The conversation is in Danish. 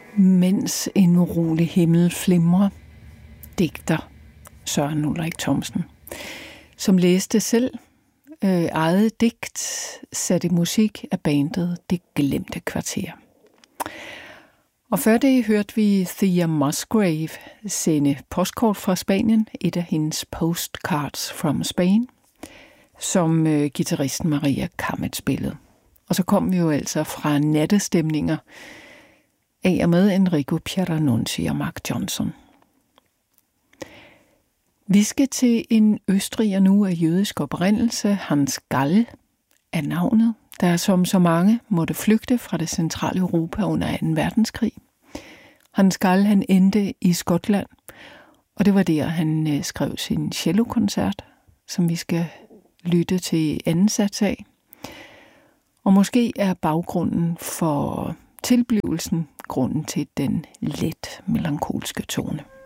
Mens en urolig himmel flimrer, digter Søren Ulrik Thomsen, som læste selv eget digt, satte musik af bandet Det Glemte Kvarter. Og før det hørte vi Thea Musgrave sende postkort fra Spanien, et af hendes postcards from Spain, som guitaristen Maria Kammet spillede. Og så kom vi jo altså fra nattestemninger af og med Enrico Pieranunzi og Mark Johnson. Vi skal til en østriger nu af jødisk oprindelse, Hans Gall er navnet, der som så mange måtte flygte fra det centrale Europa under 2. verdenskrig. Hans Gall, han endte i Skotland, og det var der, han skrev sin cellokoncert, som vi skal lytte til anden sats af. Og måske er baggrunden for tilblivelsen grunden til den let melankolske tone.